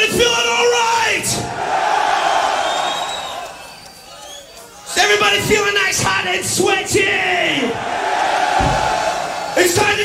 everybody feeling all right? Is everybody feeling nice, hot, and sweaty? It's time